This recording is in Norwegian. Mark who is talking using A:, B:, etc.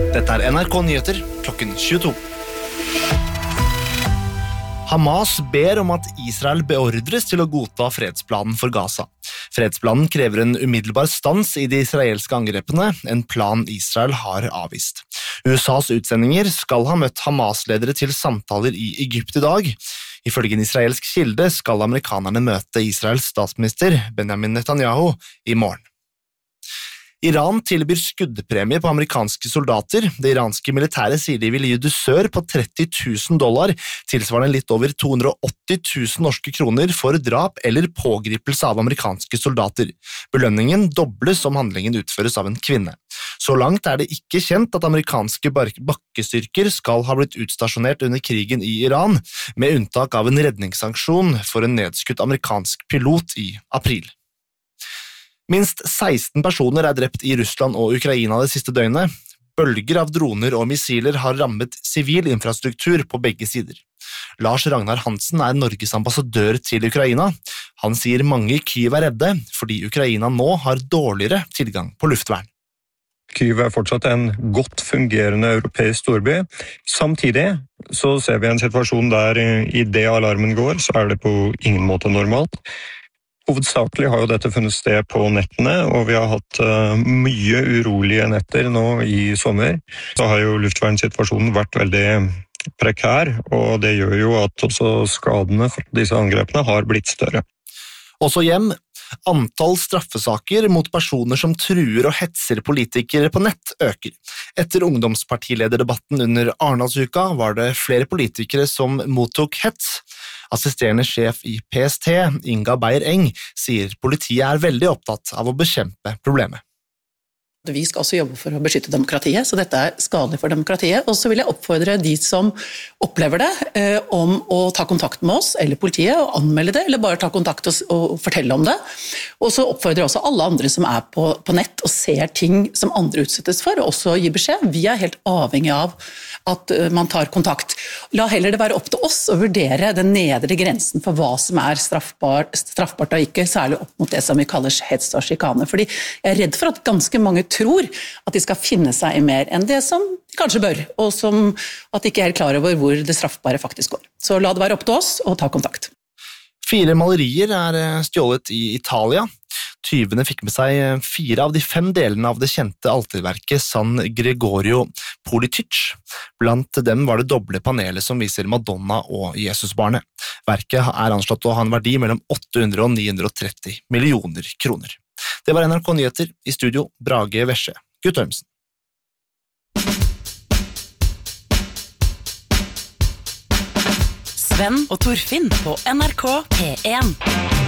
A: Dette NRK Nyheter klokken 22. Hamas ber om at Israel beordres til å godta fredsplanen for Gaza. Fredsplanen krever en umiddelbar stans i de israelske angrepene, en plan Israel har avvist. USAs utsendinger skal ha møtt Hamas-ledere til samtaler i Egypt i dag. Ifølge en israelsk kilde skal amerikanerne møte Israels statsminister Benjamin Netanyahu i morgen. Iran tilbyr skuddpremie på amerikanske soldater. Det iranske militæret sier de vil gi dusør på $30,000, tilsvarende litt over 280,000 norske kroner for drap eller pågripelse av amerikanske soldater. Belønningen dobles om handlingen utføres av en kvinne. Så langt er det ikke kjent at amerikanske bakkestyrker skal ha blitt utstasjonert under krigen i Iran, med unntak av en redningsaksjon for en nedskutt amerikansk pilot i april. Minst 16 personer er drept i Russland og Ukraina det siste døgnet. Bølger av droner og missiler har rammet sivil infrastruktur på begge sider. Lars Ragnar Hansen er Norges ambassadør til Ukraina. Han sier mange i Kyiv er redde, fordi Ukraina nå har dårligere tilgang på luftvern.
B: Kyiv er fortsatt en godt fungerende europeisk storby. Samtidig så ser vi en situasjon der i det alarmen går, så er det på ingen måte normalt. Hovedsakelig har jo dette funnet sted på nettene, og vi har hatt mye urolige netter nå i sommer. Så har jo luftvernsituasjonen vært veldig prekær, og det gjør jo at også skadene fra disse angrepene har blitt større.
A: Også hjem. Antall straffesaker mot personer som truer og hetser politikere på nett øker. Etter ungdomspartilederdebatten under Arendalsuka var det flere politikere som mottok hets. Assisterende sjef i PST, Inga Beyer-Eng, sier politiet er veldig opptatt av å bekjempe problemet.
C: Vi skal også jobbe for å beskytte demokratiet, så dette er skadelig for demokratiet. Og så vil jeg oppfordre de som opplever det, om å ta kontakt med oss eller politiet og anmelde det, eller bare ta kontakt og fortelle om det. Og så oppfordrer jeg også alle andre som er på nett og ser ting som andre utsettes for, og også gi beskjed. Vi er helt avhengig av at man tar kontakt. La heller det være opp til oss å vurdere den nedre grensen for hva som er straffbart og ikke, særlig opp mot det som vi kaller hets og sjikane. Fordi jeg er redd for at ganske mange tror at de skal finne seg i mer enn det som de kanskje bør, og som at de ikke er helt klar over hvor det straffbare faktisk går. Så la det være opp til oss og ta kontakt.
A: 4 malerier er stjålet i Italia. Tyvene fikk med seg 4 av de 5 delene av det kjente alterverket San Gregorio Politic. Blant dem var det doble panelet som viser Madonna og Jesusbarnet. Verket er anslått å ha en verdi mellom 800 og 930 millioner kroner. Det var NRK Nyheter, i studio Brage Vesje, Guttormsen.
D: Sven og Torfinn på NRK P1.